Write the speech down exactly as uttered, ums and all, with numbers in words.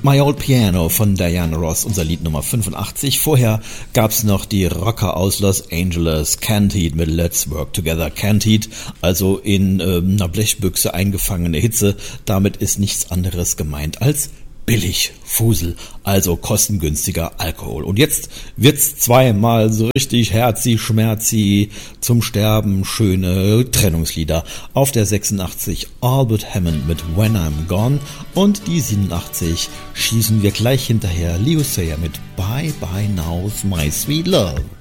My Old Piano von Diana Ross, unser Lied Nummer fünfundachtzig. Vorher gab's noch die Rocker aus Los Angeles, Candide mit Let's Work Together. Candide, also in äh, einer Blechbüchse eingefangene Hitze. Damit ist nichts anderes gemeint als billig Fusel, also kostengünstiger Alkohol. Und jetzt wird's zweimal so richtig herzi, schmerzi, zum Sterben schöne Trennungslieder. Auf der sechsundachtzig Albert Hammond mit When I'm Gone und die siebenundachtzig schießen wir gleich hinterher Leo Sayer mit Bye Bye Now My Sweet Love.